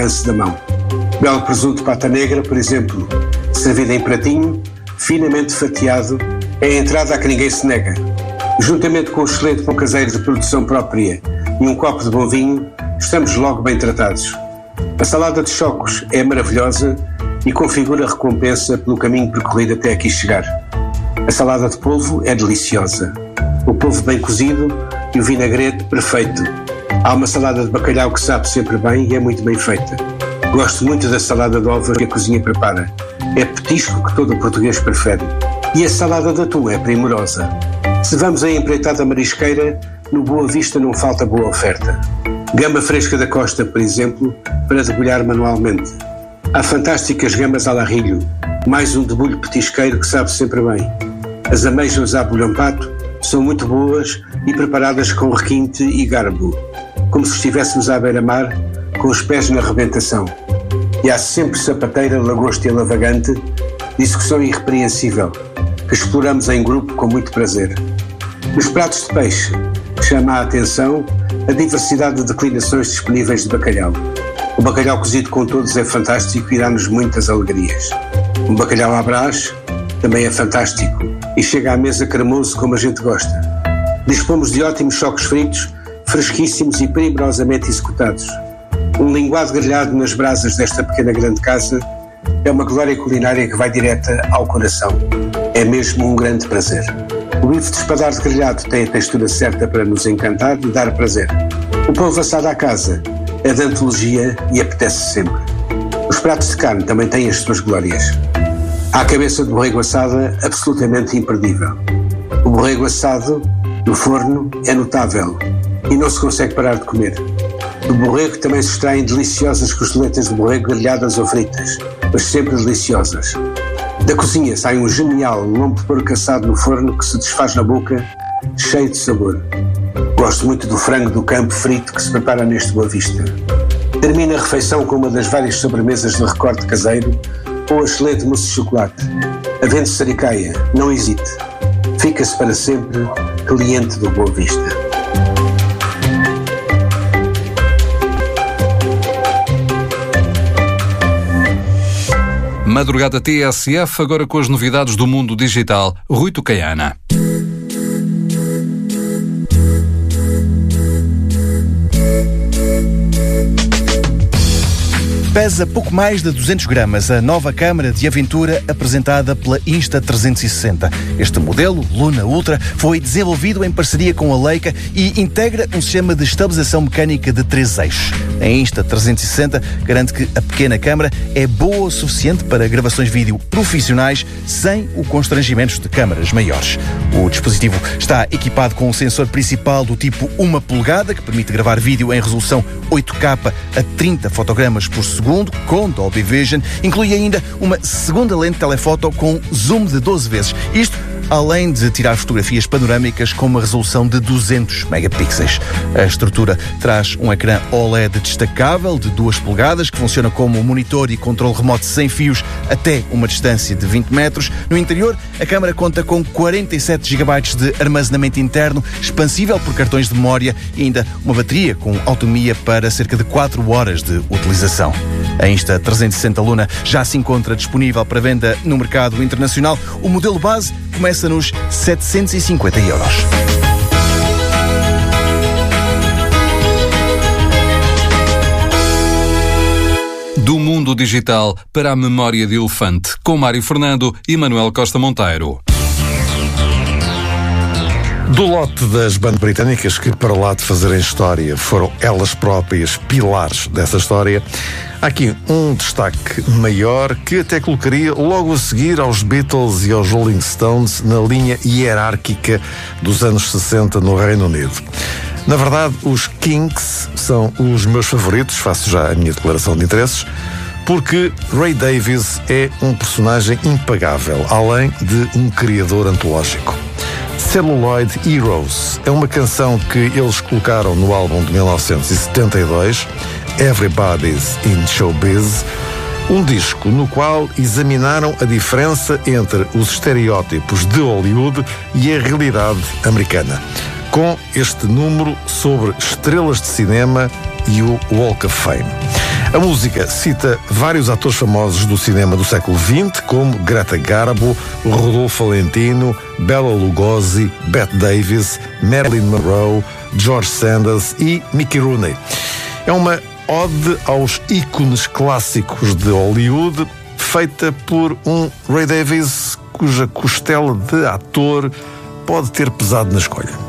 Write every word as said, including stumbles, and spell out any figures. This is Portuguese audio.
alcance da mão. Belo presunto de pata negra, por exemplo, servido em pratinho, finamente fatiado, é a entrada a que ninguém se nega. Juntamente com o excelente pão caseiro de produção própria e um copo de bom vinho, estamos logo bem tratados. A salada de chocos é maravilhosa e configura a recompensa pelo caminho percorrido até aqui chegar. A salada de polvo é deliciosa. O polvo bem cozido e o vinagrete perfeito. Há uma salada de bacalhau que sabe sempre bem e é muito bem feita. Gosto muito da salada de ovos que a cozinha prepara. É petisco que todo o português prefere. E a salada de atum é primorosa. Se vamos à empreitada marisqueira, no Boa Vista não falta boa oferta. Gamba fresca da costa, por exemplo, para debulhar manualmente. Há fantásticas gambas à larrilho, mais um debulho petisqueiro que sabe sempre bem. As ameijas à bolhão pato são muito boas e preparadas com requinte e garbo, como se estivéssemos à beira-mar, com os pés na rebentação. E há sempre sapateira, lagosta e lavagante, discussão irrepreensível, que exploramos em grupo com muito prazer. Nos pratos de peixe, chama a atenção a diversidade de declinações disponíveis de bacalhau. O bacalhau cozido com todos é fantástico e dá-nos muitas alegrias. O bacalhau à Brás também é fantástico e chega à mesa cremoso como a gente gosta. Dispomos de ótimos chocos fritos, fresquíssimos e primorosamente executados. Um linguado grelhado nas brasas desta pequena grande casa é uma glória culinária que vai direta ao coração. É mesmo um grande prazer. O bife de espadarte grelhado tem a textura certa para nos encantar e dar prazer. O polvo assado à casa é de antologia e apetece sempre. Os pratos de carne também têm as suas glórias. Há a cabeça de borrego assada absolutamente imperdível. O borrego assado no forno é notável e não se consegue parar de comer. Do borrego também se extraem deliciosas costeletas de borrego grelhadas ou fritas, mas sempre deliciosas. Da cozinha sai um genial lombo de porco assado no forno que se desfaz na boca, cheio de sabor. Gosto muito do frango do campo frito que se prepara neste Boa Vista. Termina a refeição com uma das várias sobremesas de recorte caseiro ou a excelente mousse de chocolate. Havendo saricaia, não hesite. Fica-se para sempre cliente do Boa Vista. Madrugada T S F, agora com as novidades do mundo digital. Rui Tucaiana. Pesa pouco mais de duzentos gramas a nova câmara de aventura apresentada pela Insta trezentos e sessenta. Este modelo, Luna Ultra, foi desenvolvido em parceria com a Leica e integra um sistema de estabilização mecânica de três eixos. A Insta trezentos e sessenta garante que a pequena câmara é boa o suficiente para gravações vídeo profissionais sem o constrangimentos de câmaras maiores. O dispositivo está equipado com um sensor principal do tipo uma polegada, que permite gravar vídeo em resolução oito K a trinta fotogramas por segundo, com Dolby Vision. Inclui ainda uma segunda lente telefoto com zoom de doze vezes. Isto além de tirar fotografias panorâmicas com uma resolução de duzentos megapixels. A estrutura traz um ecrã O L E D destacável de duas polegadas, que funciona como monitor e controle remoto sem fios até uma distância de vinte metros. No interior, a câmara conta com quarenta e sete gigabytes de armazenamento interno, expansível por cartões de memória e ainda uma bateria com autonomia para cerca de quatro horas de utilização. A Insta trezentos e sessenta Luna já se encontra disponível para venda no mercado internacional. O modelo base começa nos setecentos e cinquenta euros. Do mundo digital para a memória de elefante, com Mário Fernando e Manuel Costa Monteiro. Do lote das bandas britânicas que, para lá de fazerem história, foram elas próprias pilares dessa história, há aqui um destaque maior que até colocaria logo a seguir aos Beatles e aos Rolling Stones na linha hierárquica dos anos sessenta no Reino Unido. Na verdade, os Kinks são os meus favoritos, faço já a minha declaração de interesses, porque Ray Davies é um personagem impagável, além de um criador antológico. Celluloid Heroes é uma canção que eles colocaram no álbum de mil novecentos e setenta e dois, Everybody's in Showbiz, um disco no qual examinaram a diferença entre os estereótipos de Hollywood e a realidade americana, com este número sobre estrelas de cinema e o Walk of Fame. A música cita vários atores famosos do cinema do século vinte, como Greta Garbo, Rodolfo Valentino, Bela Lugosi, Bette Davis, Marilyn Monroe, George Sanders e Mickey Rooney. É uma ode aos ícones clássicos de Hollywood, feita por um Ray Davies cuja costela de ator pode ter pesado na escolha.